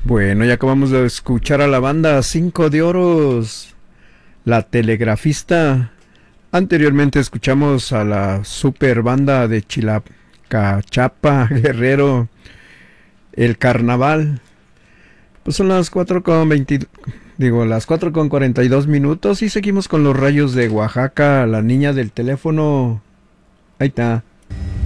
Bueno, ya acabamos de escuchar a la banda Cinco de Oros, La Telegrafista. Anteriormente escuchamos a la super banda de Chilacachapa, Guerrero, El Carnaval. Pues son las 4:20, las 4:42 y seguimos con los Rayos de Oaxaca, la niña del teléfono. Ahí está.